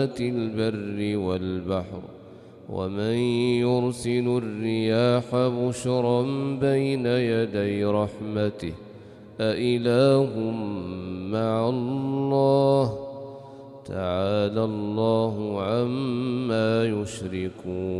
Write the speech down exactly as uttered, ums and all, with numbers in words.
البر والبحر ومن يرسل الرياح بشرا بين يدي رحمته أإله مع الله تعالى الله عما يشركون.